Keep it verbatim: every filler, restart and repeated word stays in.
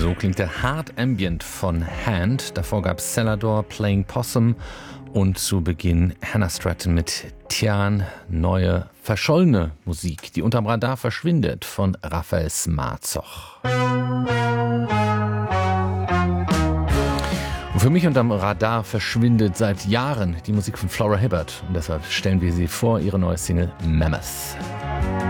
So klingt der Hard Ambient von Hand. Davor gab es Celador, Playing Possum und zu Beginn Hannah Stratton mit Tian, neue, verschollene Musik, die unterm Radar verschwindet, von Raphael Smarzoch. Und für mich unterm Radar verschwindet seit Jahren die Musik von Flora Hibbert. Und deshalb stellen wir sie vor, ihre neue Single Mammoth.